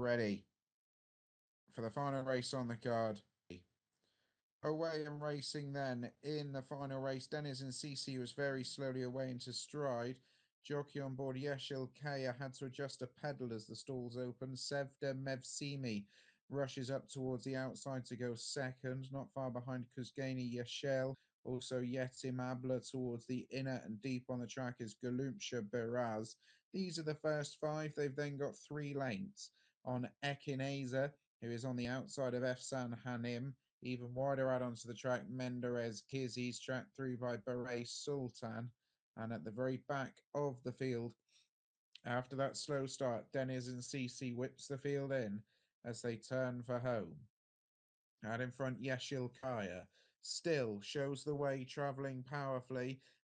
ready for the final race on the card. Away and racing then in the final race. Denizen CC was very slowly away into stride. Jockey on board Yeshil Kaya had to adjust a pedal as the stalls opened. Sevda Mevsimi rushes up towards the outside to go second, not far behind Kuzgani Yeshel. Also Yetim Abla towards the inner, and deep on the track is Galumsha Beraz. These are the first five. They've then got 3 lengths on Ekineza, who is on the outside of Efsan Hanim. Even wider out onto the track, Menderes Kizzy's tracked through by Beret Sultan. And at the very back of the field, after that slow start, Denizen CC whips the field in as they turn for home. Out in front, Yeshil Kaya still shows the way, travelling powerfully.